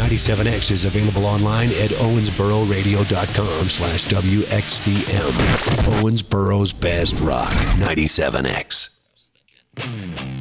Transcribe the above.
97X is available online at owensbororadio.com/WXCM. Owensboro's Best Rock, 97X.